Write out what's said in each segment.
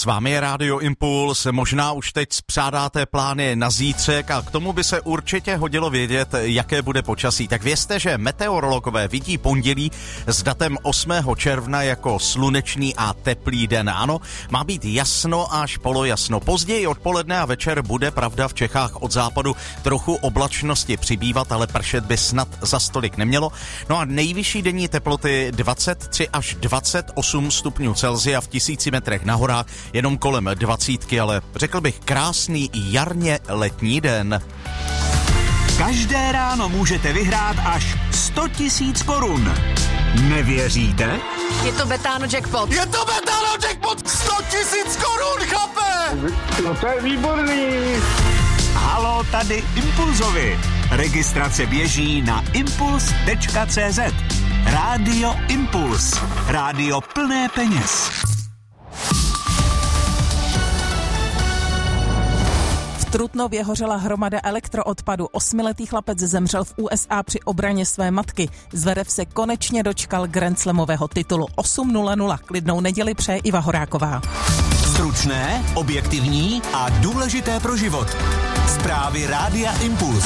S vámi je Rádio Impuls, možná už teď spřádáte plány na zítřek a k tomu by se určitě hodilo vědět, jaké bude počasí. Tak vězte, že meteorologové vidí pondělí s datem 8. června jako slunečný a teplý den. Ano, má být jasno až polojasno. Později odpoledne a večer bude, pravda, v Čechách od západu trochu oblačnosti přibývat, ale pršet by snad za stolik nemělo. No a nejvyšší denní teploty 23 až 28 stupňů Celsia v 1000 metrech na horách, jenom kolem 20, ale řekl bych krásný jarně letní den. Každé ráno můžete vyhrát až 100 000 korun. Nevěříte? Je to Betano jackpot. Je to Betano jackpot! 100 000 korun, chlape! No to je výborný. Haló, tady Impulzovi. Registrace běží na impuls.cz. Rádio Impuls. Rádio plné peněz. V Trutnově hořela hromada elektroodpadu. 8letý chlapec zemřel v USA při obraně své matky. Zverev se konečně dočkal Grand Slamového titulu. 8:00. Klidnou neděli přeje Iva Horáková. Stručné, objektivní a důležité pro život. Zprávy Rádia Impuls.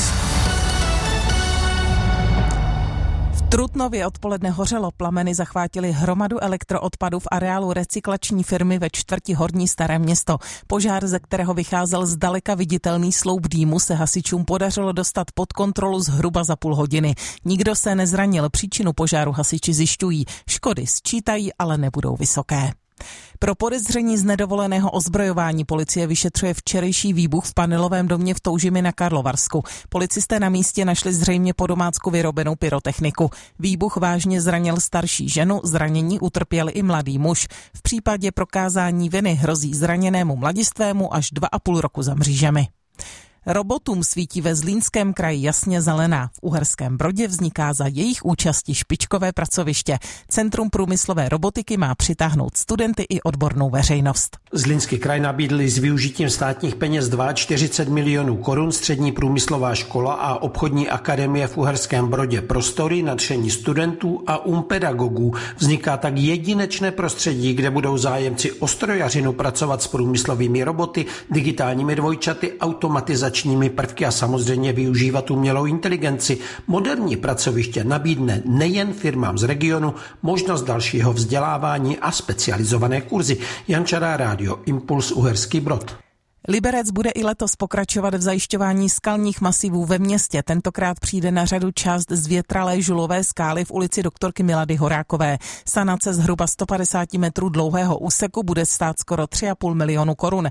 V Trutnově odpoledne hořelo, plameny zachvátily hromadu elektroodpadu v areálu recyklační firmy ve čtvrti Horní Staré Město. Požár, ze kterého vycházel zdaleka viditelný sloup dýmu, se hasičům podařilo dostat pod kontrolu zhruba za půl hodiny. Nikdo se nezranil, příčinu požáru hasiči zjišťují. Škody sčítají, ale nebudou vysoké. Pro podezření z nedovoleného ozbrojování policie vyšetřuje včerejší výbuch v panelovém domě v Toužimi na Karlovarsku. Policisté na místě našli zřejmě po domácku vyrobenou pyrotechniku. Výbuch vážně zranil starší ženu, zranění utrpěl i mladý muž. V případě prokázání viny hrozí zraněnému mladistvému až 2,5 roku za mřížemi. Robotům svítí ve Zlínském kraji jasně zelená. V Uherském Brodě vzniká za jejich účasti špičkové pracoviště. Centrum průmyslové robotiky má přitáhnout studenty i odbornou veřejnost. Zlínský kraj nabídli s využitím státních peněz 42 milionů korun střední průmyslová škola a obchodní akademie v Uherském Brodě prostory, nadšení studentů a pedagogů. Vzniká tak jedinečné prostředí, kde budou zájemci o strojařinu pracovat s průmyslovými roboty, digitálními dvojčaty, automatizačními prvky a samozřejmě využívat umělou inteligenci. Moderní pracoviště nabídne nejen firmám z regionu možnost dalšího vzdělávání a specializované kurzy. Jan Čará, Rádio Impuls, Uherský Brod. Liberec bude i letos pokračovat v zajišťování skalních masivů ve městě. Tentokrát přijde na řadu část zvětralé žulové skály v ulici doktorky Milady Horákové. Sanace zhruba 150 metrů dlouhého úseku bude stát skoro 3,5 milionu korun.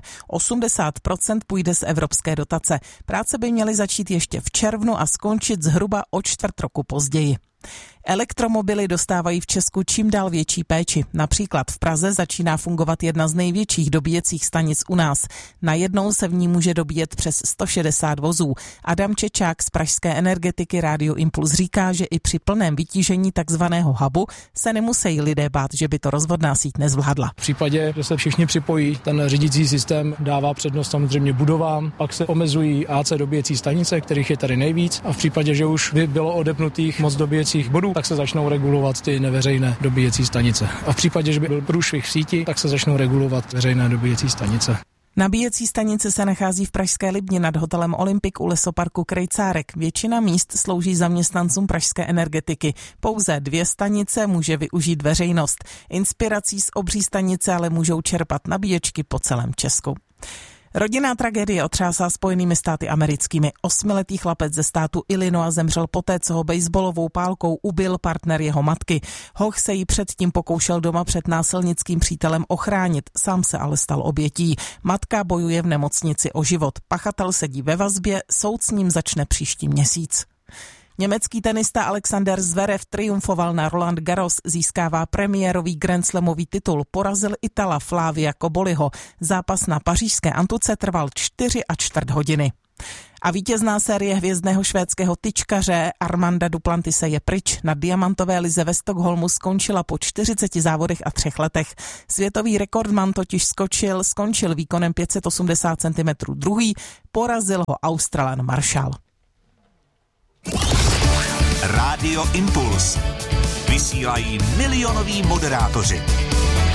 80% půjde z evropské dotace. Práce by měly začít ještě v červnu a skončit zhruba o čtvrt roku později. Elektromobily dostávají v Česku čím dál větší péči. Například v Praze začíná fungovat jedna z největších dobíjecích stanic u nás. Najednou se v ní může dobíjet přes 160 vozů. Adam Čečák z pražské energetiky Rádio Impuls říká, že i při plném vytížení takzvaného hubu se nemusí lidé bát, že by to rozvodná síť nezvládla. V případě, že se všichni připojí, ten řídící systém dává přednost samozřejmě budovám, pak se omezují AC dobíjecí stanice, kterých je tady nejvíc, a v případě, že už by bylo odepnutých moc dobíjecích bodů, tak se začnou regulovat ty neveřejné dobíjecí stanice. A v případě, že by byl průšvih v síti, tak se začnou regulovat veřejné dobíjecí stanice. Nabíjecí stanice se nachází v pražské Libni nad hotelem Olympik u lesoparku Krejcárek. Většina míst slouží zaměstnancům pražské energetiky. Pouze 2 stanice může využít veřejnost. Inspirací z obří stanice ale můžou čerpat nabíječky po celém Česku. Rodinná tragédie otřásá Spojenými státy americkými. 8letý chlapec ze státu Illinois zemřel poté, co ho baseballovou pálkou ubil partner jeho matky. Hoch se jí předtím pokoušel doma před násilnickým přítelem ochránit, sám se ale stal obětí. Matka bojuje v nemocnici o život. Pachatel sedí ve vazbě, soud s ním začne příští měsíc. Německý tenista Alexander Zverev triumfoval na Roland Garros, získává premiérový Grand Slamový titul, porazil Itala Flavia Koboliho. Zápas na pařížské Antuce trval 4,25 hodiny. A vítězná série hvězdného švédského tyčkaře Armanda Duplantise je pryč. Na diamantové lize ve Stockholmu skončila po 40 závodech a 3 letech. Světový rekordman totiž skončil výkonem 580 cm druhý, porazil ho Australan Marshall. Rádio Impuls. Vysílají milionoví moderátoři.